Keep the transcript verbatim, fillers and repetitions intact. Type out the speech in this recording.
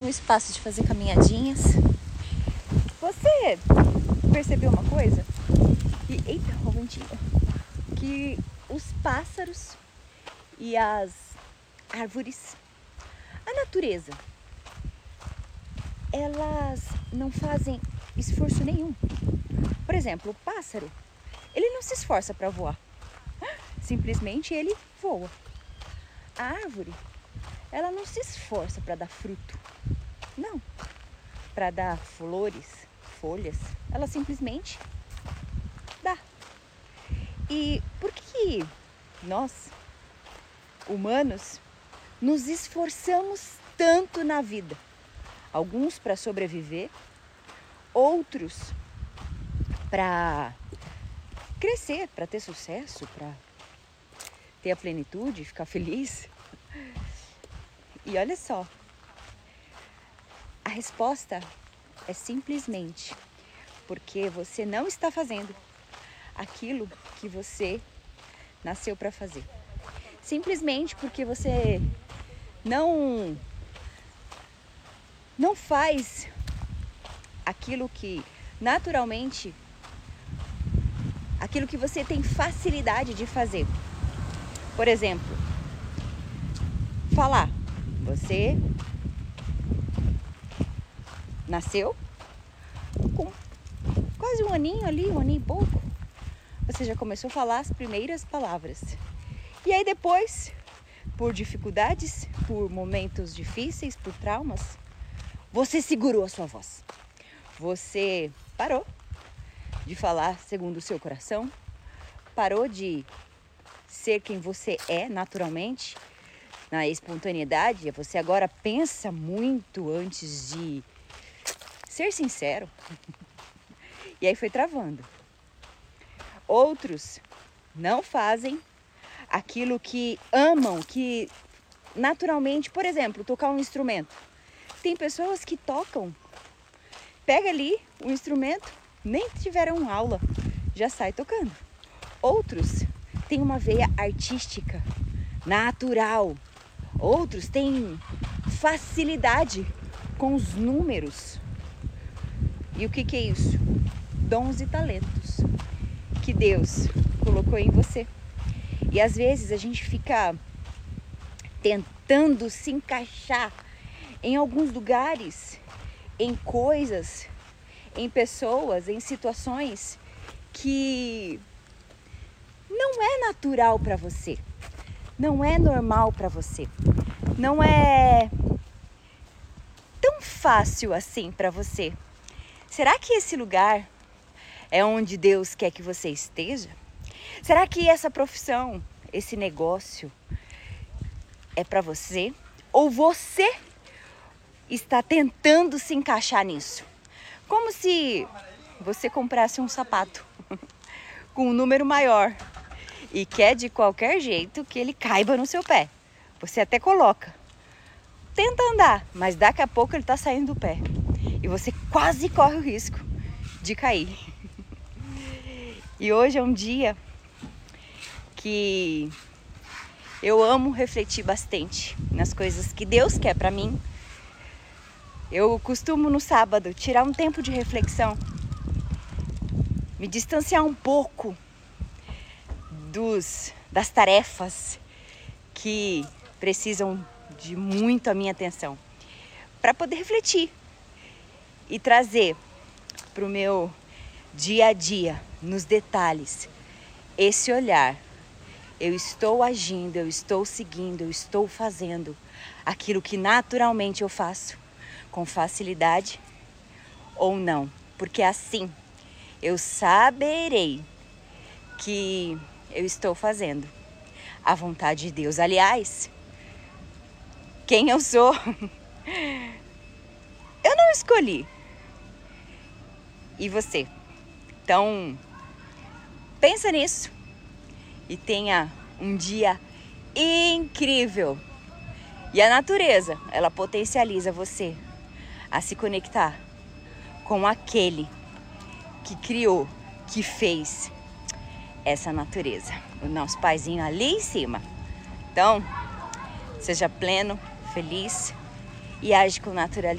espaço de fazer caminhadinhas. Você percebeu uma coisa? E, eita, o ventinho. Que os pássaros e as árvores, a natureza, elas não fazem esforço nenhum. Por exemplo, o pássaro, ele não se esforça para voar. Simplesmente ele voa. A árvore, ela não se esforça para dar fruto. Não. Para dar flores, folhas, ela simplesmente dá. E por que nós, humanos, nos esforçamos tanto na vida? Alguns para sobreviver, outros para crescer, para ter sucesso, para ter a plenitude, ficar feliz. E olha só, a resposta é simplesmente porque você não está fazendo aquilo que você nasceu para fazer. Simplesmente porque você não não faz aquilo que naturalmente, aquilo que você tem facilidade de fazer. Por exemplo, falar. Você nasceu com quase um aninho ali, um aninho e pouco. Você já começou a falar as primeiras palavras. E aí depois, por dificuldades, por momentos difíceis, por traumas, você segurou a sua voz. Você parou de falar segundo o seu coração, parou de ser quem você é naturalmente, na espontaneidade. Você agora pensa muito antes de ser sincero. E aí foi travando. Outros não fazem aquilo que amam, que naturalmente, por exemplo, tocar um instrumento. Tem pessoas que tocam, pega ali o instrumento, nem tiveram aula, já sai tocando. Outros têm uma veia artística, natural. Outros têm facilidade com os números. E o que que é isso? Dons e talentos que Deus colocou em você. E às vezes a gente fica tentando se encaixar em alguns lugares, em coisas, em pessoas, em situações que não é natural para você, não é normal para você, não é tão fácil assim para você. Será que esse lugar é onde Deus quer que você esteja? Será que essa profissão, esse negócio é para você? Ou você está tentando se encaixar nisso? Como se você comprasse um sapato com um número maior e quer de qualquer jeito que ele caiba no seu pé. Você até coloca, tenta andar, mas daqui a pouco ele está saindo do pé e você quase corre o risco de cair. E hoje é um dia que eu amo refletir bastante nas coisas que Deus quer para mim. Eu costumo no sábado tirar um tempo de reflexão, me distanciar um pouco dos, das tarefas que precisam de muito a minha atenção, para poder refletir e trazer para o meu dia a dia, nos detalhes, esse olhar. Eu estou agindo, eu estou seguindo, eu estou fazendo aquilo que naturalmente eu faço, com facilidade ou não. Porque assim eu saberei que eu estou fazendo a vontade de Deus. Aliás, quem eu sou, eu não escolhi. E você? Então, pensa nisso e tenha um dia incrível. E a natureza, ela potencializa você a se conectar com aquele que criou, que fez essa natureza, o nosso paizinho ali em cima. Então, seja pleno, feliz e age com naturalidade.